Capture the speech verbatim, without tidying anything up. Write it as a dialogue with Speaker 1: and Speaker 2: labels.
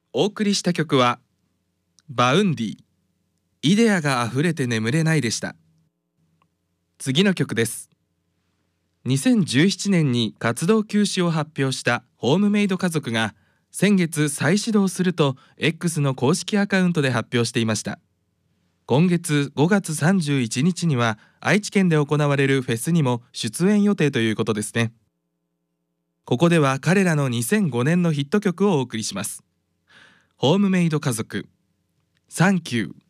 Speaker 1: お送りした曲はバウンディ、イデアが溢れて眠れないでした。次の曲です。にせんじゅうななねんに活動休止を発表したホームメイド家族が先月再始動すると X の公式アカウントで発表していました。今月ごがつさんじゅういちにちには愛知県で行われるフェスにも出演予定ということですね。ここでは彼らのにせんごねんのヒット曲をお送りします。ホームメイド家族、サンキュー。